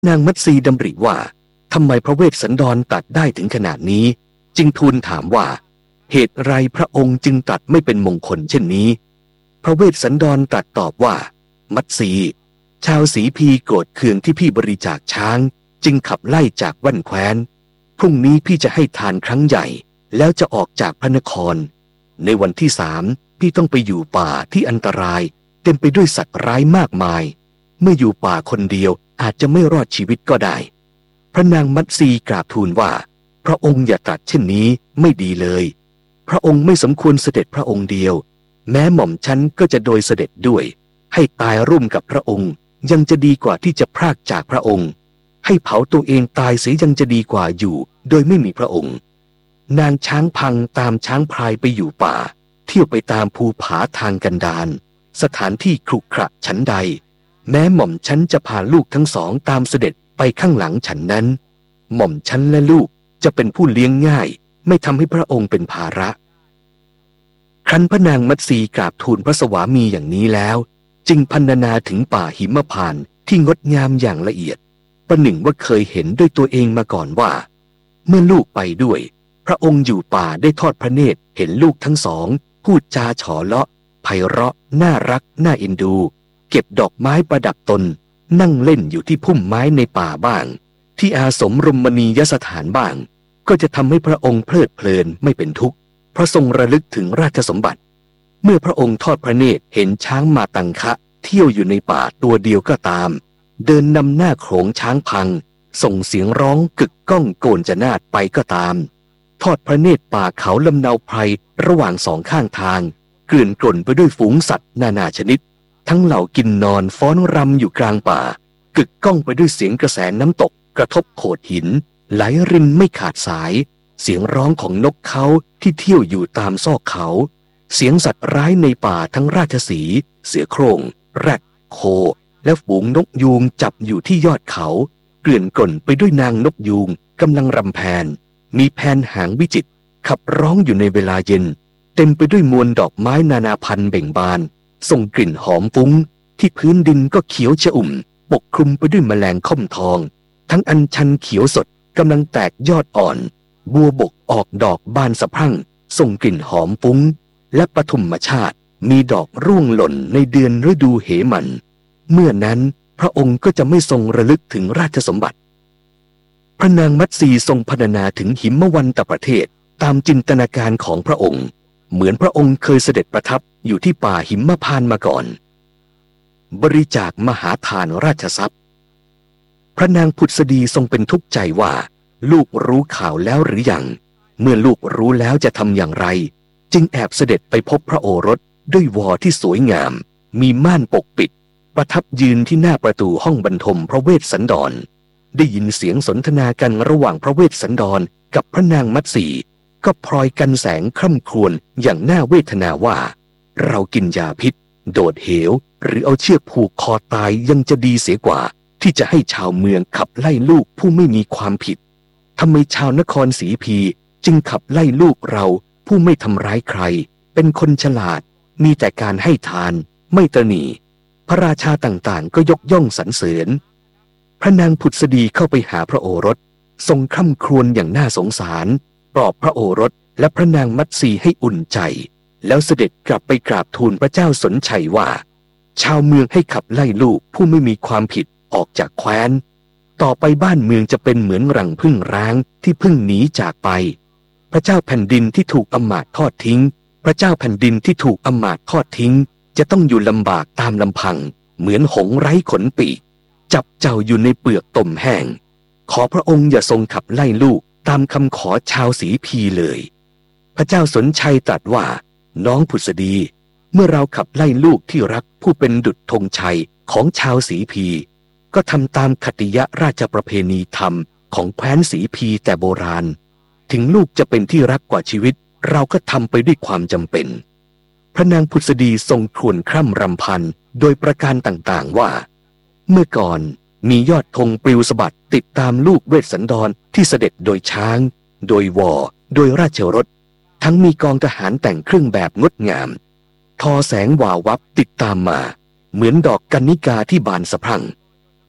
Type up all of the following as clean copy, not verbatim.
นางมัตสีดำริว่าทำไมพระเวสสันดรตรัสได้ถึงขนาดนี้จึงทูลถามว่าเหตุไรพระองค์จึงตรัสไม่เป็นมงคลเช่นนี้พระเวสสันดรตรัสตอบว่ามัตสีชาวสีพีโกรธเคืองที่พี่บริจาคช้างจึงขับไล่จากแว่นแคว้นพรุ่งนี้พี่จะให้ทานครั้งใหญ่แล้วจะออกจากพระนครในวันที่3พี่ต้องไปอยู่ป่าที่อันตรายเต็มไปด้วยสัตว์ร้ายมากมายเมื่ออยู่ป่าคนเดียวอาจจะไม่รอดชีวิตก็ได้พระนางมัตสีกราบทูลว่าพระองค์อย่าตรัสเช่นนี้ไม่ดีเลยพระองค์ไม่สมควรเสด็จพระองค์เดียวแม้หม่อมฉันก็จะโดยเสด็จด้วยให้ตายร่วมกับพระองค์ยังจะดีกว่าที่จะพรากจากพระองค์ให้เผาตัวเองตายเสียยังจะดีกว่าอยู่โดยไม่มีพระองค์นางช้างพังตามช้างพลายไปอยู่ป่าเที่ยวไปตามภูผาทางกันดารสถานที่ขรุขระฉันใดแม้หม่อมฉันจะพาลูกทั้งสองตามเสด็จไปข้างหลังฉันนั้นหม่อมฉันและลูกจะเป็นผู้เลี้ยงง่ายไม่ทำให้พระองค์เป็นภาระครั้นพระนางมัตสีกราบทูลพระสวามีอย่างนี้แล้วจึงพรรณนาถึงป่าหิมพานต์ที่งดงามอย่างละเอียดประหนึ่งว่าเคยเห็นด้วยตัวเองมาก่อนว่าเมื่อลูกไปด้วยพระองค์อยู่ป่าได้ทอดพระเนตรเห็นลูกทั้งสองพูดจาฉอเลาะไพเราะน่ารักน่าเอ็นดูเก็บดอกไม้ประดับตนนั่งเล่นอยู่ที่พุ่มไม้ในป่าบ้างที่อาสมรมณียสถานบ้างก็จะทำให้พระองค์เพลิดเพลินไม่เป็นทุกข์เพราะทรงระลึกถึงราชสมบัติเมื่อพระองค์ทอดพระเนตรเห็นช้างมาตังคะเที่ยวอยู่ในป่าตัวเดียวก็ตามเดินนำหน้าโขลงช้างพังส่งเสียงร้องกึกก้องโกนจนาดไปก็ตามทอดพระเนตรป่าเขาลำเนาไพรระหว่างสองข้างทางเกลื่อนกล่นไปด้วยฝูงสัตว์นานาชนิดทั้งเหล่ากินนอนฟ้อนรำอยู่กลางป่ากึกก้องไปด้วยเสียงกระแสน้ำตกกระทบโขดหินไหลรินไม่ขาดสายเสียงร้องของนกเขาที่เที่ยวอยู่ตามซอกเขาเสียงสัตว์ร้ายในป่าทั้งราชสีห์เสือโคร่งแรดโคและฝูงนกยูงจับอยู่ที่ยอดเขาเกลื่อนกล่นไปด้วยนางนกยูงกำลังรำแพนมีแพนหางวิจิตรขับร้องอยู่ในเวลาเย็นเต็มไปด้วยมวลดอกไม้นานาพันธุ์เบ่งบานส่งกลิ่นหอมฟุ้งที่พื้นดินก็เขียวชอุ่มปกคลุมไปด้วยแมลงค่อมทองทั้งอัญชันเขียวสดกำลังแตกยอดอ่อนบัวบกออกดอกบานสะพรั่งส่งกลิ่นหอมฟุ้งและปฐมชาติมีดอกร่วงหล่นในเดือนฤดูเหมันเมื่อนั้นพระองค์ก็จะไม่ทรงระลึกถึงราชสมบัติพระนางมัตสีทรงพรรณนาถึงหิมวันตประเทศตามจินตนาการของพระองค์เหมือนพระองค์เคยเสด็จประทับอยู่ที่ป่าหิมพานต์มาก่อนบริจาคมหาทานราชทรัพย์พระนางผุดสดีทรงเป็นทุกข์ใจว่าลูกรู้ข่าวแล้วหรือยังเมื่อลูกรู้แล้วจะทำอย่างไรจึงแอบเสด็จไปพบพระโอรสด้วยวอที่สวยงามมีม่านปกปิดประทับยืนที่หน้าประตูห้องบรรทมพระเวสสันดรได้ยินเสียงสนทนากันระหว่างพระเวสสันดรกับพระนางมัตสีก็พลอยกันแสงคร่ำครวญอย่างน่าเวทนาว่าเรากินยาพิษโดดเหวหรือเอาเชือกผูกคอตายยังจะดีเสียกว่าที่จะให้ชาวเมืองขับไล่ลูกผู้ไม่มีความผิดทำไมชาวนครศรีพีจึงขับไล่ลูกเราผู้ไม่ทำร้ายใครเป็นคนฉลาดมีแต่การให้ทานไม่ตระหนี่พระราชาต่างๆก็ยกย่องสรรเสริญพระนางผุดสดีเข้าไปหาพระโอรสทรงคร่ำครวญอย่างน่าสงสารปลอบพระโอรสและพระนางมัตสีให้อุ่นใจแล้วเสด็จกลับไปกราบทูลพระเจ้าสนชัยว่าชาวเมืองให้ขับไล่ลูกผู้ไม่มีความผิดออกจากแคว้นต่อไปบ้านเมืองจะเป็นเหมือนรังผึ้งร้างที่เพิ่งหนีจากไปพระเจ้าแผ่นดินที่ถูกอำมาตย์ทอดทิ้งพระเจ้าแผ่นดินที่ถูกอำมาตย์ทอดทิ้งจะต้องอยู่ลำบากตามลำพังเหมือนหงส์ไร้ขนปีกจับเจ้าอยู่ในเปลือกต่มแห้งขอพระองค์อย่าทรงขับไล่ลูกตามคำขอชาวสีพีเลยพระเจ้าสนชัยตรัสว่าน้องผุดสดีเมื่อเราขับไล่ลูกที่รักผู้เป็นดุจธงชัยของชาวสีพีก็ทำตามคติยราชประเพณีธรรมของแคว้นสีพีแต่โบราณถึงลูกจะเป็นที่รักกว่าชีวิตเราก็ทำไปด้วยความจำเป็นพระนางผุดสดีทรงครวญคร่ำรำพันโดยประการต่างๆว่าเมื่อก่อนมียอดธงปลิวสะบัดติดตามลูกเวสสันดรที่เสด็จโดยช้างโดยวอโดยราชรถทั้งมีกองทหารแต่งเครื่องแบบงดงามทอแสงวาววับติดตามมาเหมือนดอกกัญญิกาที่บานสะพรั่ง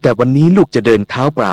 แต่วันนี้ลูกจะเดินเท้าเปล่า